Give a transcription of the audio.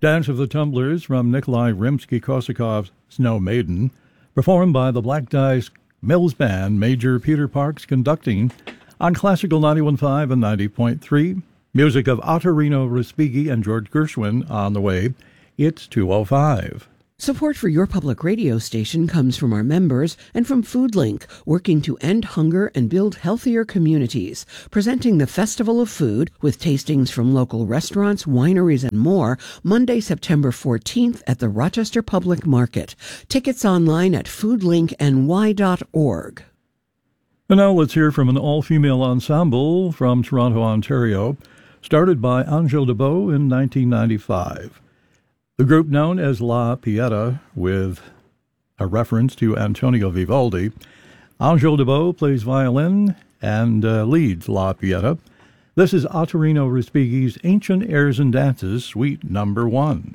Dance of the Tumblers from Nikolai Rimsky-Korsakov's Snow Maiden, performed by the Black Dice Mills Band, Major Peter Parks conducting on Classical 91.5 and 90.3. Music of Ottorino Respighi and George Gershwin on the way. It's 2:05. Support for your public radio station comes from our members and from FoodLink, working to end hunger and build healthier communities. Presenting the Festival of Food with tastings from local restaurants, wineries, and more, Monday, September 14th at the Rochester Public Market. Tickets online at foodlinkny.org. And now let's hear from an all-female ensemble from Toronto, Ontario, started by Angèle Debow in 1995. The group known as La Pieta, with a reference to Antonio Vivaldi. Angèle Debow plays violin and leads La Pieta. This is Ottorino Respighi's Ancient Airs and Dances, Suite Number 1.